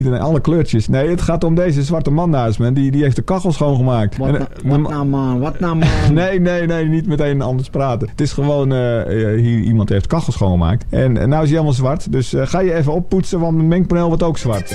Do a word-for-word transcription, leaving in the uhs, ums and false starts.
in alle kleurtjes. Nee, het gaat om deze zwarte man naast me. Die, die heeft de kachel schoongemaakt. Wat, En, na, uh, wat nou man, wat nou man. Nee, nee, nee, niet meteen anders praten. Het is gewoon, uh, uh, hier iemand heeft kachel schoongemaakt. En uh, nou is hij helemaal zwart. Dus uh, ga je even oppoetsen, want mijn mengpaneel wordt ook zwart.